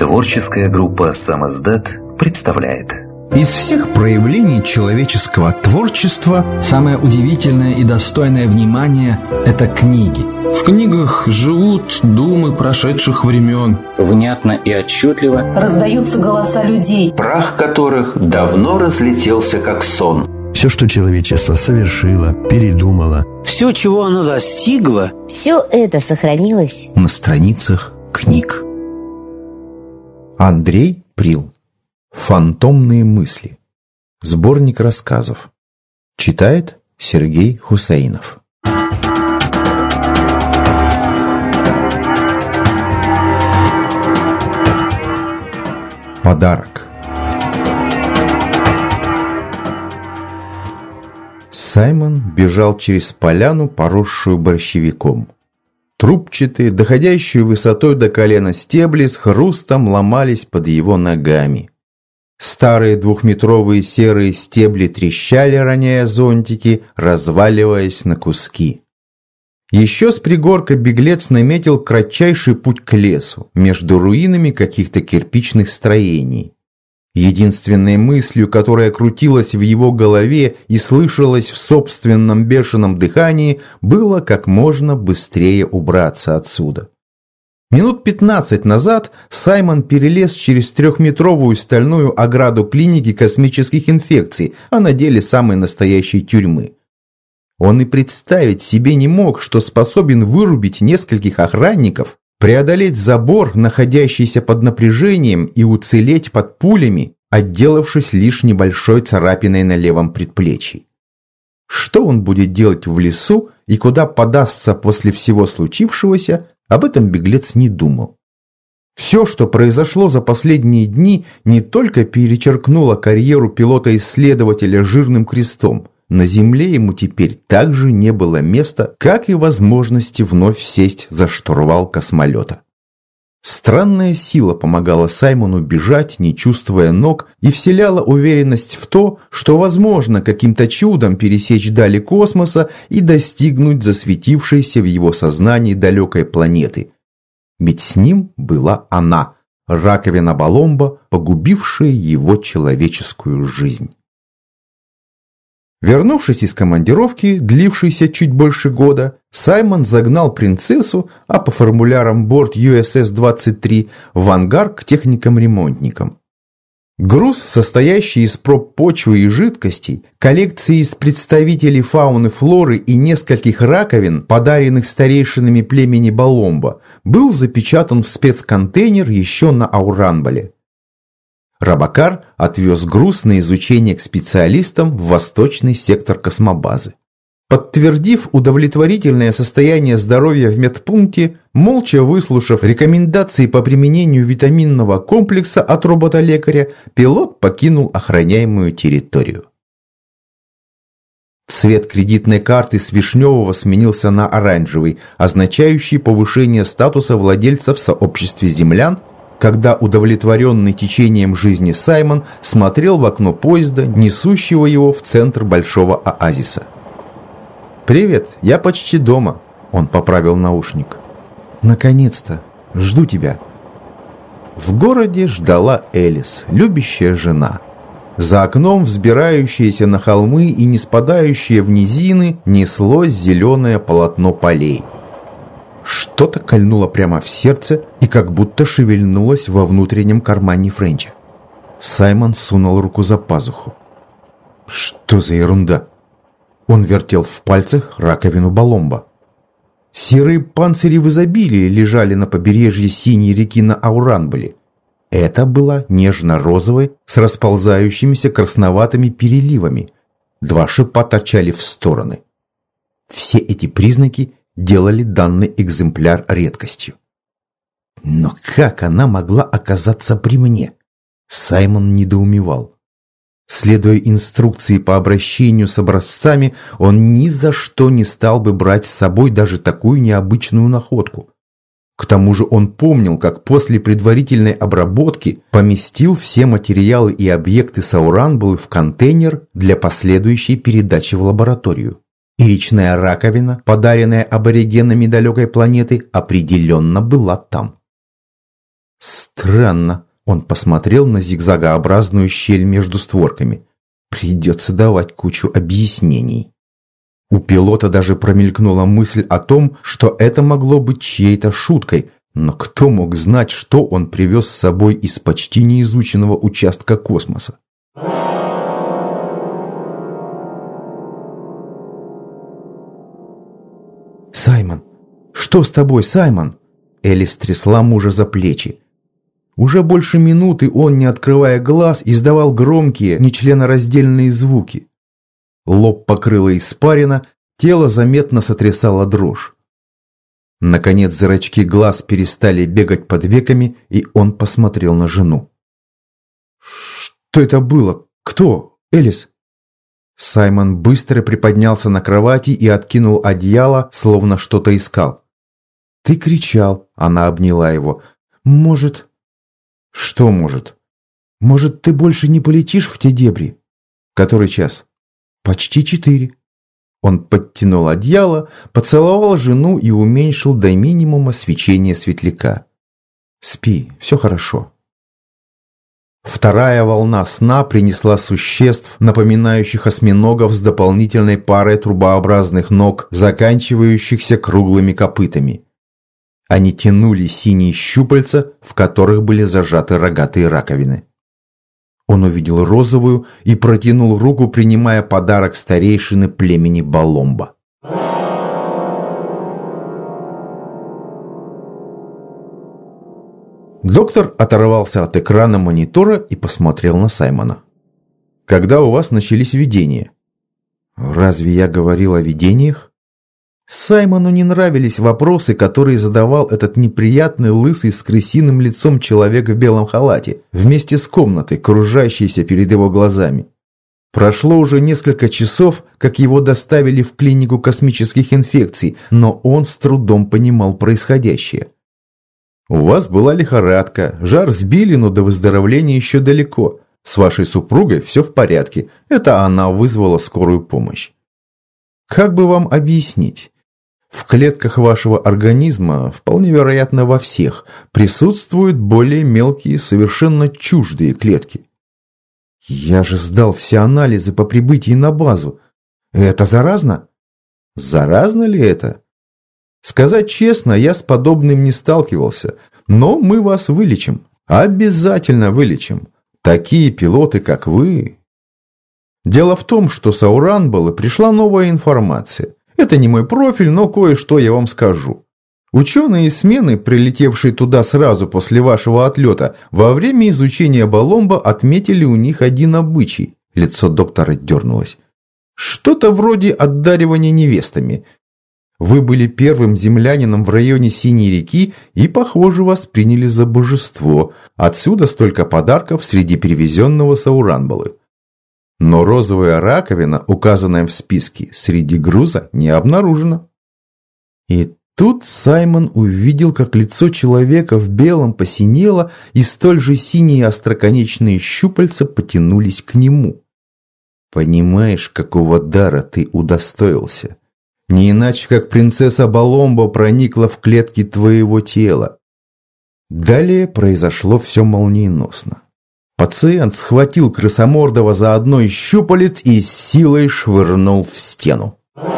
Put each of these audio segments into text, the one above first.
Творческая группа «Самоздат» представляет. Из всех проявлений человеческого творчества самое удивительное и достойное внимания – это книги. В книгах живут думы прошедших времен. Внятно и отчетливо раздаются голоса людей, прах которых давно разлетелся как сон. Все, что человечество совершило, передумало, все, чего оно достигло, все это сохранилось на страницах книг. Андрей Прил. «Фантомные мысли». Сборник рассказов. Читает Сергей Хусаинов. Подарок. Саймон бежал через поляну, поросшую борщевиком. Трубчатые, доходящие высотой до колена стебли с хрустом ломались под его ногами. Старые двухметровые серые стебли трещали, роняя зонтики, разваливаясь на куски. Еще с пригорка беглец наметил кратчайший путь к лесу, между руинами каких-то кирпичных строений. Единственной мыслью, которая крутилась в его голове и слышалась в собственном бешеном дыхании, было как можно быстрее убраться отсюда. Минут 15 назад Саймон перелез через 3-метровую стальную ограду клиники космических инфекций, а на деле самой настоящей тюрьмы. Он и представить себе не мог, что способен вырубить нескольких охранников, преодолеть забор, находящийся под напряжением, и уцелеть под пулями, отделавшись лишь небольшой царапиной на левом предплечье. Что он будет делать в лесу и куда подастся после всего случившегося, об этом беглец не думал. Все, что произошло за последние дни, не только перечеркнуло карьеру пилота-исследователя жирным крестом, на земле ему теперь также не было места, как и возможности вновь сесть за штурвал космолета. Странная сила помогала Саймону бежать, не чувствуя ног, и вселяла уверенность в то, что возможно каким-то чудом пересечь дали космоса и достигнуть засветившейся в его сознании далекой планеты. Ведь с ним была она, раковина Баломба, погубившая его человеческую жизнь. Вернувшись из командировки, длившейся чуть больше года, Саймон загнал принцессу, а по формулярам борт USS-23, в ангар к техникам-ремонтникам. Груз, состоящий из проб почвы и жидкостей, коллекции из представителей фауны, флоры и нескольких раковин, подаренных старейшинами племени Баломба, был запечатан в спецконтейнер еще на Ауранбале. Рабакар отвез груз на изучение к специалистам в восточный сектор космобазы. Подтвердив удовлетворительное состояние здоровья в медпункте, молча выслушав рекомендации по применению витаминного комплекса от робота-лекаря, пилот покинул охраняемую территорию. Цвет кредитной карты с вишневого сменился на оранжевый, означающий повышение статуса владельца в сообществе землян, когда удовлетворенный течением жизни Саймон смотрел в окно поезда, несущего его в центр большого оазиса. «Привет, я почти дома», – он поправил наушник. «Наконец-то, жду тебя». В городе ждала Элис, любящая жена. За окном взбирающиеся на холмы и не спадающие в низины неслось зеленое полотно полей. Что-то кольнуло прямо в сердце и как будто шевельнулось во внутреннем кармане Френча. Саймон сунул руку за пазуху. Что за ерунда? Он вертел в пальцах раковину Баломба. Серые панцири в изобилии лежали на побережье синей реки на Ауранбале. Это была нежно-розовой с расползающимися красноватыми переливами. 2 шипа торчали в стороны. Все эти признаки делали данный экземпляр редкостью. Но как она могла оказаться при мне? Саймон недоумевал. Следуя инструкции по обращению с образцами, он ни за что не стал бы брать с собой даже такую необычную находку. К тому же он помнил, как после предварительной обработки поместил все материалы и объекты Сауранбалы в контейнер для последующей передачи в лабораторию. И речная раковина, подаренная аборигенами далекой планеты, определенно была там. Странно. Он посмотрел на зигзагообразную щель между створками. Придется давать кучу объяснений. У пилота даже промелькнула мысль о том, что это могло быть чьей-то шуткой, но кто мог знать, что он привез с собой из почти неизученного участка космоса? «Саймон! Что с тобой, Саймон?» Элис трясла мужа за плечи. Уже больше минуты он, не открывая глаз, издавал громкие, нечленораздельные звуки. Лоб покрыло испарина, тело заметно сотрясало дрожь. Наконец зрачки глаз перестали бегать под веками, и он посмотрел на жену. «Что это было? Кто? Элис?» Саймон быстро приподнялся на кровати и откинул одеяло, словно что-то искал. «Ты кричал», — она обняла его. «Может...» «Что может?» «Может, ты больше не полетишь в те дебри?» «Который час?» «Почти 4». Он подтянул одеяло, поцеловал жену и уменьшил до минимума свечение светляка. «Спи, все хорошо». Вторая волна сна принесла существ, напоминающих осьминогов с дополнительной парой трубообразных ног, заканчивающихся круглыми копытами. Они тянули синие щупальца, в которых были зажаты рогатые раковины. Он увидел розовую и протянул руку, принимая подарок старейшины племени Баломба. Доктор оторвался от экрана монитора и посмотрел на Саймона. «Когда у вас начались видения?» «Разве я говорил о видениях?» Саймону не нравились вопросы, которые задавал этот неприятный лысый с крысиным лицом человек в белом халате, вместе с комнатой, кружащейся перед его глазами. Прошло уже несколько часов, как его доставили в клинику космических инфекций, но он с трудом понимал происходящее. «У вас была лихорадка, жар сбили, но до выздоровления еще далеко. С вашей супругой все в порядке, это она вызвала скорую помощь». Как бы вам объяснить? В клетках вашего организма, вполне вероятно во всех, присутствуют более мелкие, совершенно чуждые клетки. Я же сдал все анализы по прибытии на базу. Это заразно? Заразно ли это? Сказать честно, я с подобным не сталкивался, но мы вас вылечим. Обязательно вылечим. Такие пилоты, как вы... Дело в том, что с Ауранбалы пришла новая информация. Это не мой профиль, но кое-что я вам скажу. Ученые из смены, прилетевшие туда сразу после вашего отлета, во время изучения Баломба отметили у них один обычай. Лицо доктора дернулось. Что-то вроде отдаривания невестами. Вы были первым землянином в районе Синей реки и, похоже, вас приняли за божество. Отсюда столько подарков среди перевезенного с Ауранбалы. Но розовая раковина, указанная в списке, среди груза не обнаружена. И тут Саймон увидел, как лицо человека в белом посинело, и столь же синие остроконечные щупальца потянулись к нему. Понимаешь, какого дара ты удостоился? Не иначе, как принцесса Баломба проникла в клетки твоего тела. Далее произошло все молниеносно. Пациент схватил крысомордого за одно из щупалец и с силой швырнул в стену.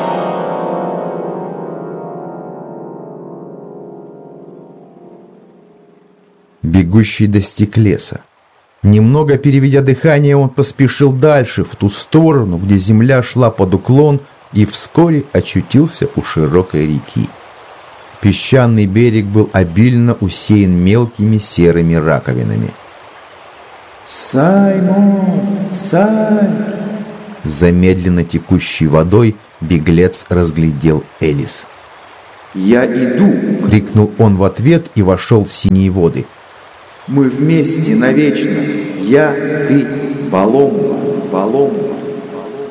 Бегущий достиг леса. Немного переведя дыхание, он поспешил дальше, в ту сторону, где земля шла под уклон, и вскоре очутился у широкой реки. Песчаный берег был обильно усеян мелкими серыми раковинами. «Саймон! За медленно текущей водой беглец разглядел Элис. «Я иду!» — крикнул он в ответ и вошел в синие воды. «Мы вместе навечно! Я, ты, Баломба, Баломба!»